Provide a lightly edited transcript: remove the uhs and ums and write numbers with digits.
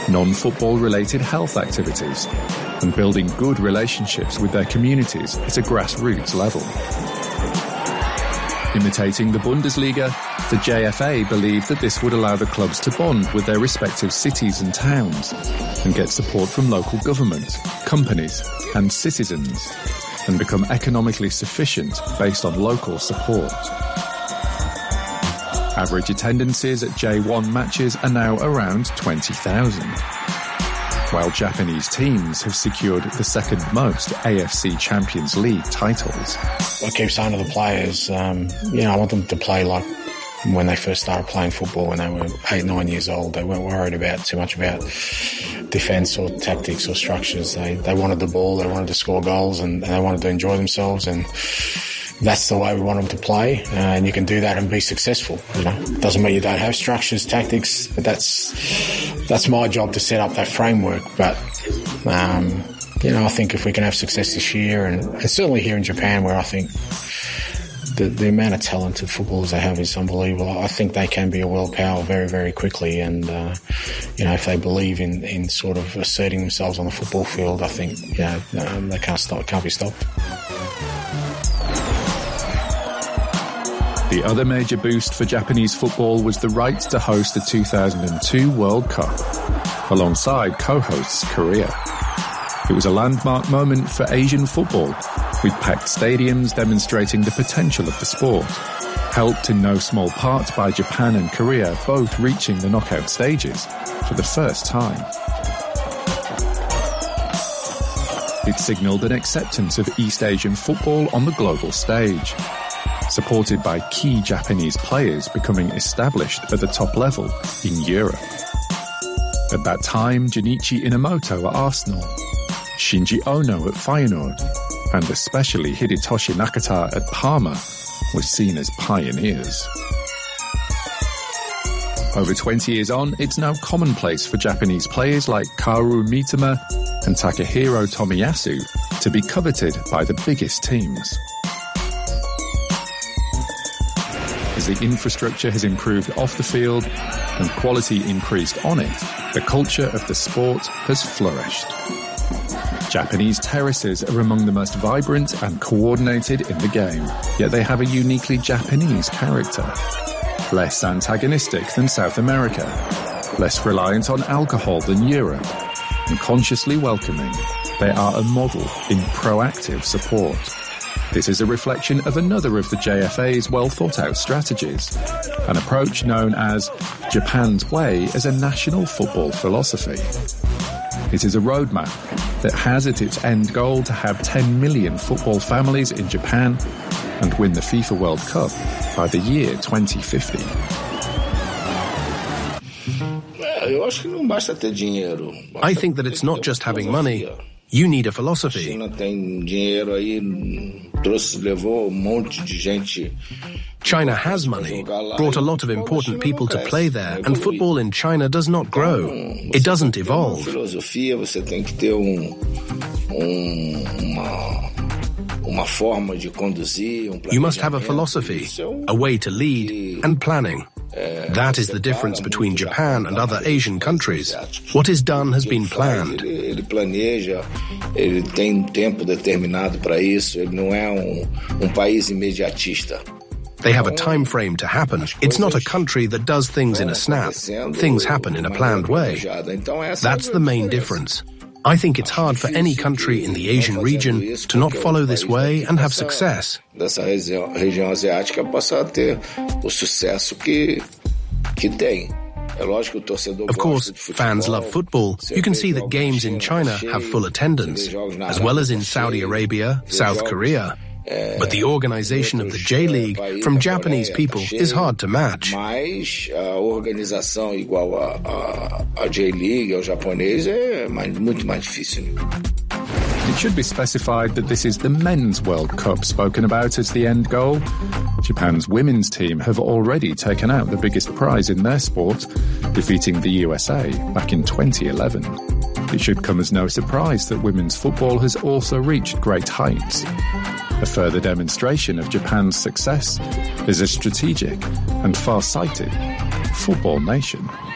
non-football related health activities, and building good relationships with their communities at a grassroots level. Imitating the Bundesliga, the JFA believed that this would allow the clubs to bond with their respective cities and towns and get support from local government, companies and citizens, and become economically sufficient based on local support. Average attendances at J1 matches are now around 20,000, while Japanese teams have secured the second most AFC Champions League titles. I keep saying to the players, I want them to play like when they first started playing football when they were 8, 9 years old. They weren't worried too much about defence or tactics or structures. They wanted the ball, they wanted to score goals, and they wanted to enjoy themselves, and that's the way we want them to play, and you can do that and be successful. It doesn't mean you don't have structures, tactics, but that's my job to set up that framework. But I think if we can have success this year, and certainly here in Japan, where I think the amount of talented footballers they have is unbelievable. I think they can be a world power very, very quickly, and if they believe in sort of asserting themselves on the football field, I think they can't be stopped. The other major boost for Japanese football was the right to host the 2002 World Cup, alongside co-hosts Korea. It was a landmark moment for Asian football, with packed stadiums demonstrating the potential of the sport, helped in no small part by Japan and Korea both reaching the knockout stages for the first time. It signalled an acceptance of East Asian football on the global stage, supported by key Japanese players becoming established at the top level in Europe. At that time, Junichi Inamoto at Arsenal, Shinji Ono at Feyenoord, and especially Hidetoshi Nakata at Parma were seen as pioneers. Over 20 years on, it's now commonplace for Japanese players like Kaoru Mitoma and Takahiro Tomiyasu to be coveted by the biggest teams. As the infrastructure has improved off the field and quality increased on it, the culture of the sport has flourished. Japanese terraces are among the most vibrant and coordinated in the game, yet they have a uniquely Japanese character. Less antagonistic than South America, less reliant on alcohol than Europe, and consciously welcoming, they are a model in proactive support. This is a reflection of another of the JFA's well-thought-out strategies, an approach known as Japan's Way as a national football philosophy. It is a roadmap that has at its end goal to have 10 million football families in Japan and win the FIFA World Cup by the year 2050. I think that it's not just having money. You need a philosophy. China has money, brought a lot of important people to play there, and football in China does not grow. It doesn't evolve. You must have a philosophy, a way to lead, and planning. That is the difference between Japan and other Asian countries. What is done has been planned. They have a time frame to happen. It's not a country that does things in a snap. Things happen in a planned way. That's the main difference. I think it's hard for any country in the Asian region to not follow this way and have success. Of course, fans love football. You can see that games in China have full attendance, as well as in Saudi Arabia, South Korea. But the organization of the J-League from Japanese people is hard to match. It should be specified that this is the Men's World Cup spoken about as the end goal. Japan's women's team have already taken out the biggest prize in their sport, defeating the USA back in 2011. It should come as no surprise that women's football has also reached great heights. A further demonstration of Japan's success as a strategic and far-sighted football nation.